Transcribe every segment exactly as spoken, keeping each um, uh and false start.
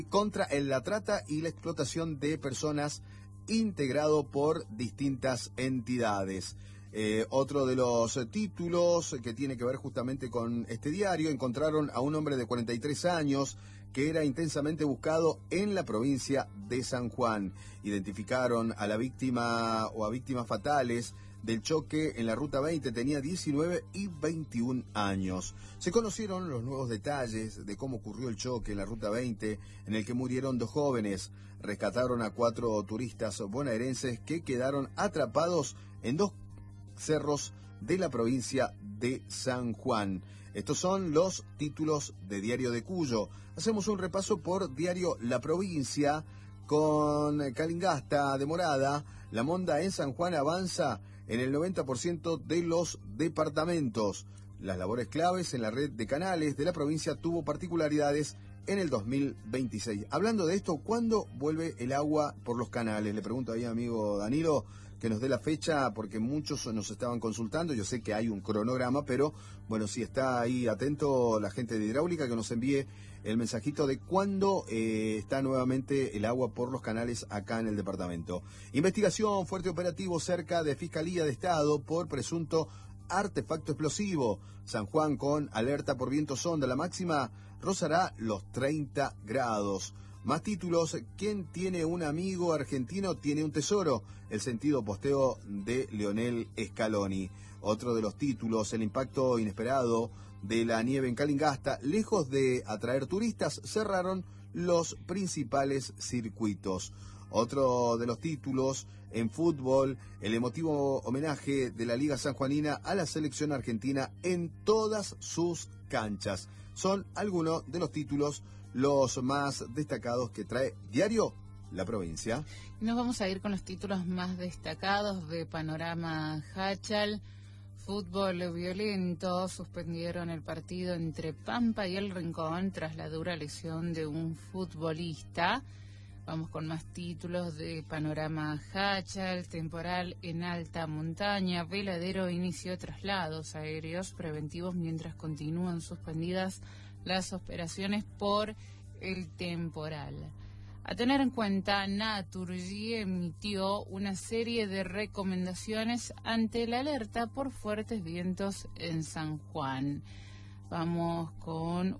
contra la trata y la explotación de personas, integrado por distintas entidades. Eh, otro de los títulos que tiene que ver justamente con este diario: encontraron a un hombre de cuarenta y tres años que era intensamente buscado en la provincia de San Juan. Identificaron a la víctima o a víctimas fatales del choque en la Ruta veinte, tenía diecinueve y veintiún años. Se conocieron los nuevos detalles de cómo ocurrió el choque en la Ruta veinte, en el que murieron dos jóvenes. Rescataron a cuatro turistas bonaerenses que quedaron atrapados en dos cerros de la provincia de San Juan. Estos son los títulos de Diario de Cuyo. Hacemos un repaso por diario La Provincia, con Calingasta de Morada. La monda en San Juan avanza en el noventa por ciento de los departamentos. Las labores claves en la red de canales de la provincia tuvo particularidades en el dos mil veintiséis. Hablando de esto, ¿cuándo vuelve el agua por los canales? Le pregunto ahí a mi amigo Danilo que nos dé la fecha, porque muchos nos estaban consultando. Yo sé que hay un cronograma, pero bueno, si está ahí atento la gente de hidráulica, que nos envíe el mensajito de cuándo eh, está nuevamente el agua por los canales acá en el departamento. Investigación, fuerte operativo cerca de Fiscalía de Estado por presunto artefacto explosivo. San Juan con alerta por viento sonda. La máxima rozará los treinta grados. Más títulos: ¿quién tiene un amigo argentino tiene un tesoro? El sentido posteo de Leonel Scaloni. Otro de los títulos: el impacto inesperado de la nieve en Calingasta. Lejos de atraer turistas, cerraron los principales circuitos. Otro de los títulos: en fútbol, el emotivo homenaje de la Liga Sanjuanina a la selección argentina en todas sus canchas. Son algunos de los títulos, los más destacados que trae Diario La Provincia. Nos vamos a ir con los títulos más destacados de Panorama Hachal. Fútbol violento: suspendieron el partido entre Pampa y El Rincón tras la dura lesión de un futbolista. Vamos con más títulos de Panorama Hachal. Temporal en alta montaña. Veladero inició traslados aéreos preventivos mientras continúan suspendidas las operaciones por el temporal. A tener en cuenta, Naturgy emitió una serie de recomendaciones ante la alerta por fuertes vientos en San Juan. Vamos con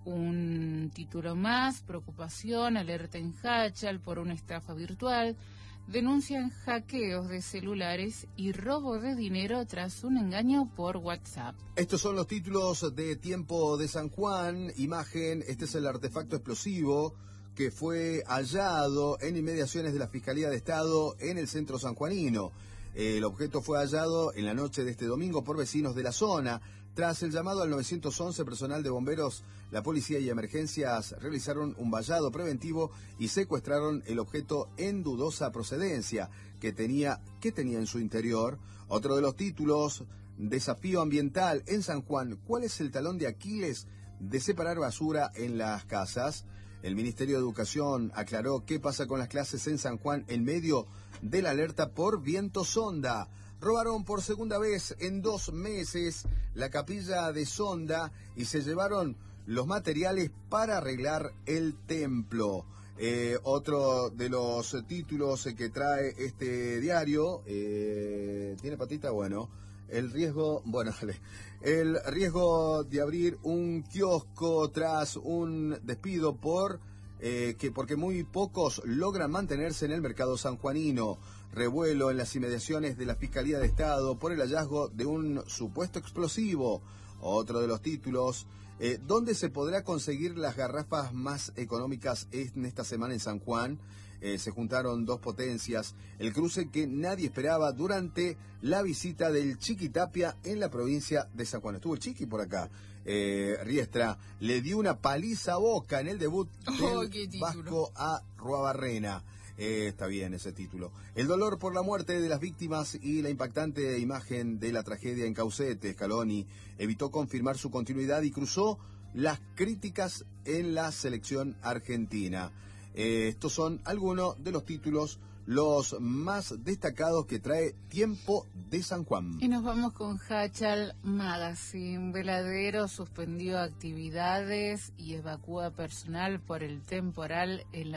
un título más: preocupación, alerta en Hachal por una estafa virtual. Denuncian hackeos de celulares y robo de dinero tras un engaño por WhatsApp. Estos son los títulos de Tiempo de San Juan. Imagen: este es el artefacto explosivo que fue hallado en inmediaciones de la Fiscalía de Estado en el centro sanjuanino. El objeto fue hallado en la noche de este domingo por vecinos de la zona. Tras el llamado al nueve once, personal de bomberos, la policía y emergencias realizaron un vallado preventivo y secuestraron el objeto en dudosa procedencia que tenía, que tenía en su interior. Otro de los títulos: desafío ambiental en San Juan. ¿Cuál es el talón de Aquiles de separar basura en las casas? El Ministerio de Educación aclaró qué pasa con las clases en San Juan en medio de la alerta por viento sonda. Robaron por segunda vez en dos meses la capilla de Sonda y se llevaron los materiales para arreglar el templo. Eh, otro de los títulos que trae este diario, eh, ¿tiene patita? Bueno, el riesgo, bueno, dale, el riesgo de abrir un kiosco tras un despido por eh, que porque muy pocos logran mantenerse en el mercado sanjuanino. Revuelo en las inmediaciones de la Fiscalía de Estado por el hallazgo de un supuesto explosivo. Otro de los títulos: eh, ¿dónde se podrá conseguir las garrafas más económicas en esta semana en San Juan? Eh, se juntaron dos potencias, el cruce que nadie esperaba durante la visita del Chiqui Tapia en la provincia de San Juan. Estuvo el Chiqui por acá. Eh, Riestra le dio una paliza a Boca en el debut Oh, del Vasco a Ruabarrena. Eh, está bien ese título. El dolor por la muerte de las víctimas y la impactante imagen de la tragedia en Caucete. Scaloni evitó confirmar su continuidad y cruzó las críticas en la selección argentina. Eh, estos son algunos de los títulos, los más destacados que trae Tiempo de San Juan. Y nos vamos con Hachal Magazine. Veladero suspendió actividades y evacúa personal por el temporal en la